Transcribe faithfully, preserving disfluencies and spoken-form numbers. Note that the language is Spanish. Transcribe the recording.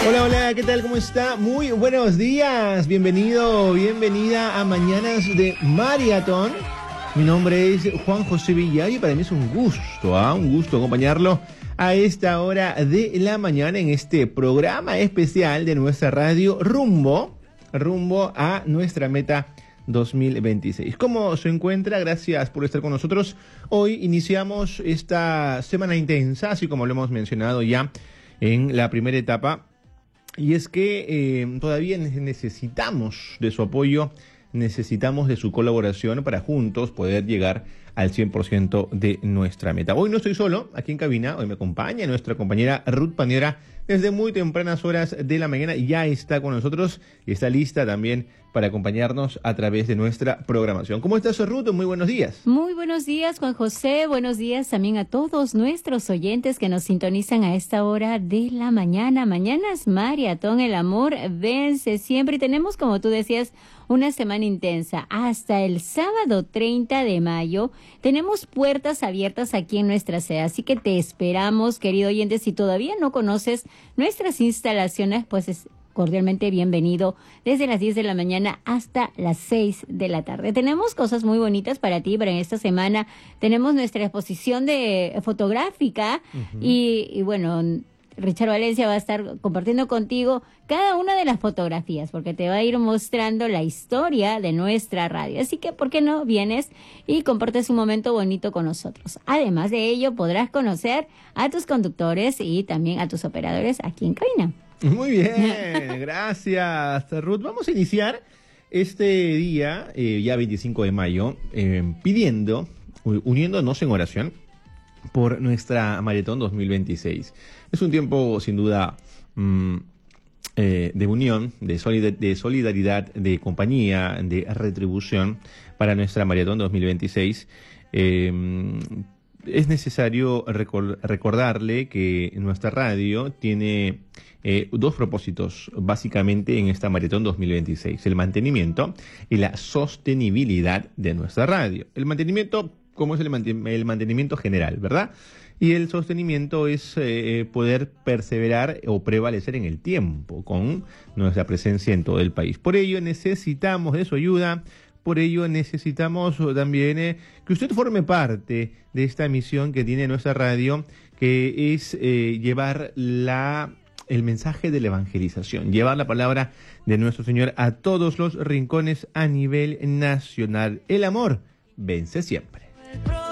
Hola, hola, ¿qué tal? ¿Cómo está? Muy buenos días. Bienvenido, bienvenida a Mañanas de Maratón. Mi nombre es Juan José Villar y para mí es un gusto, ¿ah? Un gusto acompañarlo a esta hora de la mañana en este programa especial de nuestra radio Rumbo, rumbo a nuestra meta dos mil veintiséis. ¿Cómo se encuentra? Gracias por estar con nosotros. Hoy iniciamos esta semana intensa, así como lo hemos mencionado ya en la primera etapa. Y es que eh, todavía necesitamos de su apoyo, necesitamos de su colaboración para juntos poder llegar al cien por ciento de nuestra meta. Hoy no estoy solo, aquí en cabina, hoy me acompaña nuestra compañera Ruth Paniera desde muy tempranas horas de la mañana. Ya está con nosotros y está lista también para acompañarnos a través de nuestra programación. ¿Cómo estás, Ruth? Muy buenos días. Muy buenos días, Juan José. Buenos días también a todos nuestros oyentes que nos sintonizan a esta hora de la mañana. Mañanas Maratón, el amor vence siempre. Y tenemos, como tú decías, una semana intensa. Hasta el sábado treinta de mayo tenemos puertas abiertas aquí en nuestra sede. Así que te esperamos, querido oyente. Si todavía no conoces nuestras instalaciones, pues es cordialmente bienvenido desde las diez de la mañana hasta las seis de la tarde. Tenemos cosas muy bonitas para ti para esta semana. Tenemos nuestra exposición de fotográfica uh-huh. y, y bueno, Richard Valencia va a estar compartiendo contigo cada una de las fotografías porque te va a ir mostrando la historia de nuestra radio. Así que, ¿por qué no vienes y compartes un momento bonito con nosotros? Además de ello, podrás conocer a tus conductores y también a tus operadores aquí en cabina. Muy bien, gracias, Ruth. Vamos a iniciar este día, eh, ya veinticinco de mayo, eh, pidiendo, uniéndonos en oración por nuestra Maratón dos mil veintiséis. Es un tiempo, sin duda, mmm, eh, de unión, de, solid- de solidaridad, de compañía, de retribución para nuestra Maratón dos mil veintiséis. Eh, es necesario record- recordarle que nuestra radio tiene eh, dos propósitos, básicamente, en esta Maratón dos mil veintiséis. El mantenimiento y la sostenibilidad de nuestra radio. El mantenimiento, como es el, manten- el mantenimiento general, ¿verdad? Y el sostenimiento es eh, poder perseverar o prevalecer en el tiempo con nuestra presencia en todo el país. Por ello necesitamos de su ayuda, por ello necesitamos también eh, que usted forme parte de esta misión que tiene nuestra radio, que es eh, llevar la, el mensaje de la evangelización, llevar la palabra de nuestro Señor a todos los rincones a nivel nacional. El amor vence siempre.